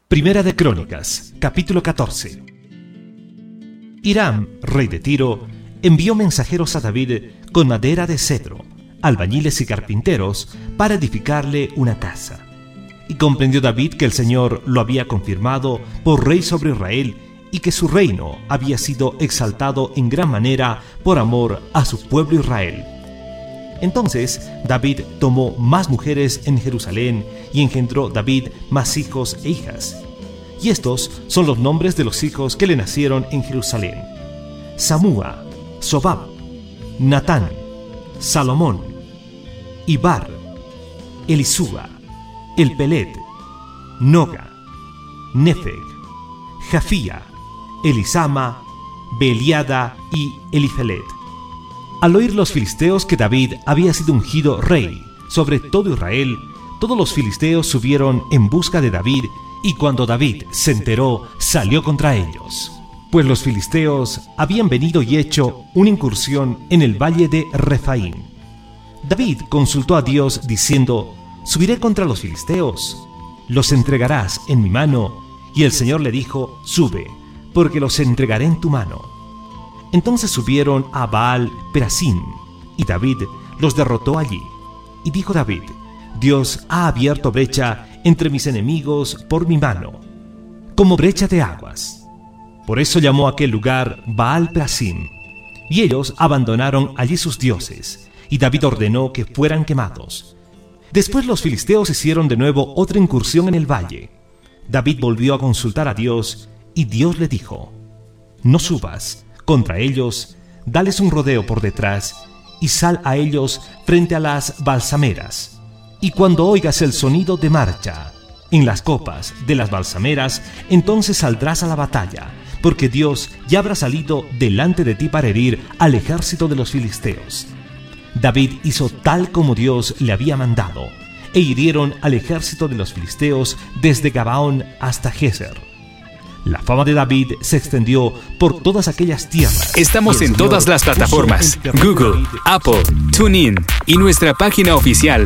Primera de Crónicas, capítulo 14. Hiram, rey de Tiro, envió mensajeros a David con madera de cedro, albañiles y carpinteros para edificarle una casa. Y comprendió David que el Señor lo había confirmado por rey sobre Israel y que su reino había sido exaltado en gran manera por amor a su pueblo Israel. Entonces David tomó más mujeres en Jerusalén y engendró David más hijos e hijas. Y estos son los nombres de los hijos que le nacieron en Jerusalén: Samúa, Sobab, Natán, Salomón, Ibar, Elisúa, Elpelet, Noga, Nefeg, Jafía, Elisama, Beliada y Elifelet. Al oír los filisteos que David había sido ungido rey sobre todo Israel, todos los filisteos subieron en busca de David, y cuando David se enteró, salió contra ellos. Pues los filisteos habían venido y hecho una incursión en el valle de Refaim. David consultó a Dios diciendo: «Subiré contra los filisteos, los entregarás en mi mano». Y el Señor le dijo: «Sube, porque los entregaré en tu mano». Entonces subieron a Baal Perasim, y David los derrotó allí. Y dijo David: «Dios ha abierto brecha entre mis enemigos por mi mano, como brecha de aguas». Por eso llamó a aquel lugar Baal Perasim. Y ellos abandonaron allí sus dioses, y David ordenó que fueran quemados. Después los filisteos hicieron de nuevo otra incursión en el valle. David volvió a consultar a Dios, y Dios le dijo: «No subas contra ellos, dales un rodeo por detrás, y sal a ellos frente a las balsameras. Y cuando oigas el sonido de marcha en las copas de las balsameras, entonces saldrás a la batalla, porque Dios ya habrá salido delante de ti para herir al ejército de los filisteos». David hizo tal como Dios le había mandado, e hirieron al ejército de los filisteos desde Gabaón hasta Geser. La fama de David se extendió por todas aquellas tierras. Estamos en todas las plataformas: Google, Apple, TuneIn y nuestra página oficial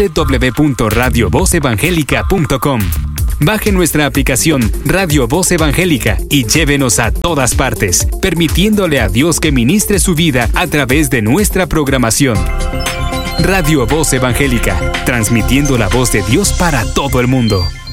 www.radiovozevangelica.com. Baje nuestra aplicación Radio Voz Evangélica y llévenos a todas partes, permitiéndole a Dios que ministre su vida a través de nuestra programación. Radio Voz Evangélica, transmitiendo la voz de Dios para todo el mundo.